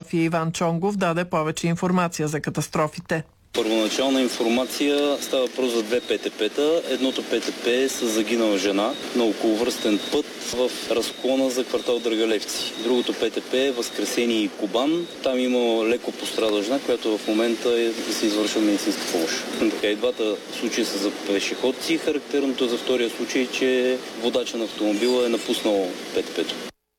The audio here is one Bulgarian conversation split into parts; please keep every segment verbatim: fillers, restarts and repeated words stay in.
София Иван Чонгов даде повече информация за катастрофите. Първоначална информация, става въпрос за две ПТП-та. Едното ПТП е с загинала жена на околовръстен път в разклона за квартал Драгалевци. Другото ПТП е Възкресение и Кубан. Там има леко пострадала жена, която в момента е, се извършва медицинска помощ. Така, и двата случая са за пешеходци. Характерното за втория случай, че водача на автомобила е напуснал ПТП-то.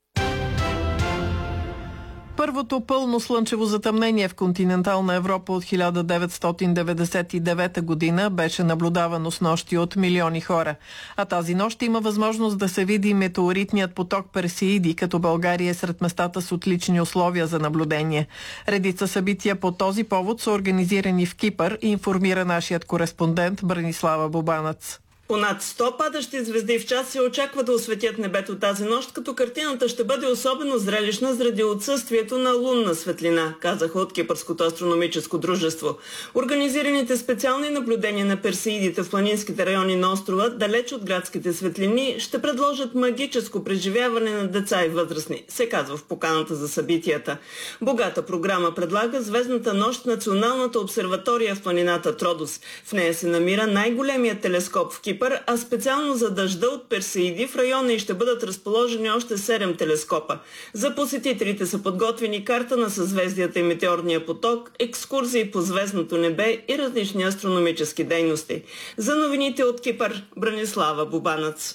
Първото пълно слънчево затъмнение в континентална Европа от хиляда деветстотин деветдесет и девета година беше наблюдавано с нощи от милиони хора. А тази нощ има възможност да се види метеоритният поток Персеиди, като България е сред местата с отлични условия за наблюдение. Редица събития по този повод са организирани в Кипър, информира нашият кореспондент Бранислава Бубанец. Понад сто падащи звезди в час се очаква да осветят небето тази нощ, като картината ще бъде особено зрелищна заради отсъствието на лунна светлина, казаха от Кипърското астрономическо дружество. Организираните специални наблюдения на Персеидите в планинските райони на острова, далеч от градските светлини, ще предложат магическо преживяване на деца и възрастни, се казва в поканата за събитията. Богата програма предлага звездната нощ Националната обсерватория в планината Тродос. В нея се намира най-големият телескоп в Кипър, а специално за дъжда от Персеиди в района и ще бъдат разположени още седем телескопа. За посетителите са подготвени карта на съзвездията и метеорния поток, екскурзии по звездното небе и различни астрономически дейности. За новините от Кипър, Бранислава Бубанец.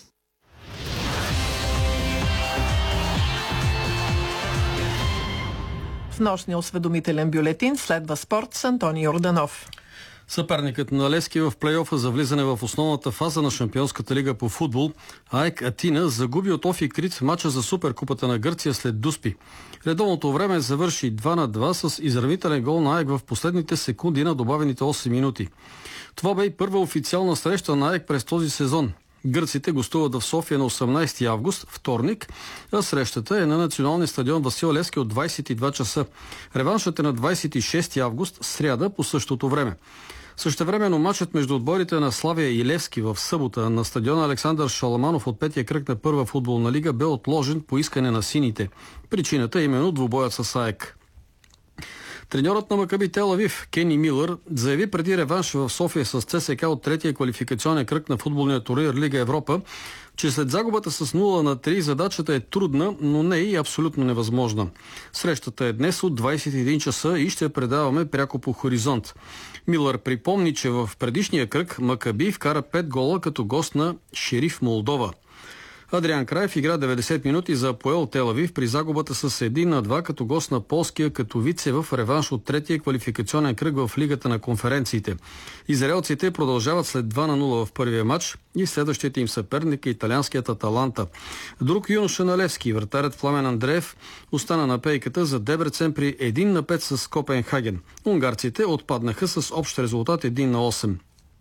В нощния осведомителен бюлетин следва спорт с Антони Йорданов. Съперникът на Левски в плейофа за влизане в основната фаза на Шампионската лига по футбол, АЕК Атина, загуби от Офи Крит в мача за Суперкупата на Гърция след Дуспи. Редовното време завърши два на два с изравнителен гол на АЕК в последните секунди на добавените осем минути. Това бе и първа официална среща на АЕК през този сезон. Гърците гостуват в София на осемнадесети август, вторник, а срещата е на националния стадион Васил Левски от двадесет и два часа. Реваншът е на двадесет и шести август, сряда по същото време. Същевременно матчът между отборите на Славия и Левски в събота на стадиона Александър Шаламанов от петия кръг на първа футболна лига бе отложен по искане на сините. Причината е именно двубоят с АЕК. Треньорът на Макаби Тел Авив Кени Милър заяви преди реванш в София с ЦСКА от третия квалификационен кръг на футболния турнир Лига Европа, че след загубата с нула на три задачата е трудна, но не и абсолютно невъзможна. Срещата е днес от двадесет и един часа и ще предаваме пряко по Хоризонт. Милър припомни, че в предишния кръг Макаби вкара пет гола като гост на Шериф Молдова. Адриан Краев игра деветдесет минути за Апоел Тел Авив при загубата с един на два като гост на полския Катовице в реванш от третия квалификационен кръг в Лигата на конференциите. Израелците продължават след два на нула в първия матч и следващите им съперник е италианският Аталанта. Друг юноша на Левски, вратарят Пламен Андреев, остана на пейката за Дебрецен при един на пет с Копенхаген. Унгарците отпаднаха с общ резултат един на осем.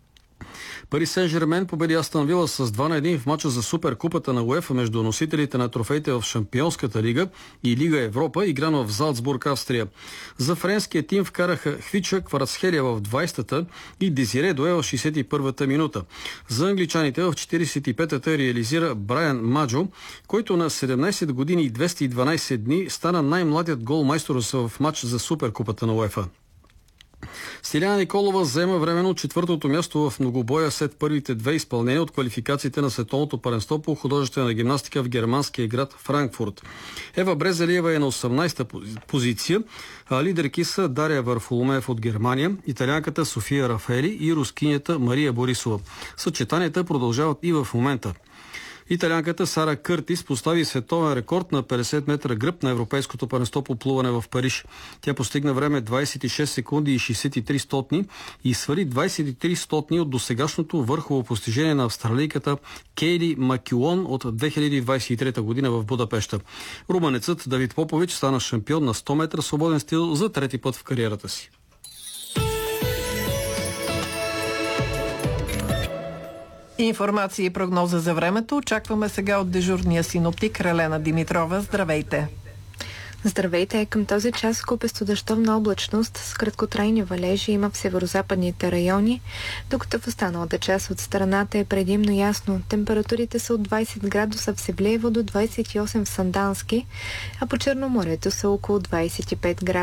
Пари Сен-Жермен победи Астън Вила с два на един в мача за Суперкупата на УЕФА между носителите на трофеите в Шампионската лига и Лига Европа, играно в Залцбург, Австрия. За френския тим вкараха Хвича Кварацхелия в двадесетата и Дезире Дуе в шейсет и първата минута. За англичаните в четиридесет и петата реализира Брайан Маджо, който на седемнадесет години и двеста и дванадесет дни стана най-младият голмайстор в матч за Суперкупата на УЕФА. Стиляна Николова заема временно четвъртото място в многобоя след първите две изпълнения от квалификациите на световното паренство по художествена гимнастика в германския град Франкфурт. Ева Брезалиева е на осемнадесета позиция, а лидерки са Дария Варфоломеев от Германия, италианката София Рафаели и рускинята Мария Борисова. Съчетанията продължават и в момента. Италианката Сара Къртис постави световен рекорд на петдесет метра гръб на Европейското първенство по плуване в Париж. Тя постигна време двадесет и шест секунди и шейсет и три стотни и свали двадесет и три стотни от досегашното върхово постижение на австралийката Кейли Макюон от две хиляди двадесет и трета година в Будапеща. Румънецът Давид Попович стана шампион на сто метра свободен стил за трети път в кариерата си. Информация и прогноза за времето очакваме сега от дежурния синоптик Ралена Димитрова. Здравейте! Здравейте! Към този час купесто дъждовна облачност с краткотрайни валежи има в северозападните райони, докато в останалата част от страната е предимно ясно. Температурите са от двадесет градуса в Севлиево до двадесет и осем в Сандански, а по Черноморието са около двадесет и пет градуса.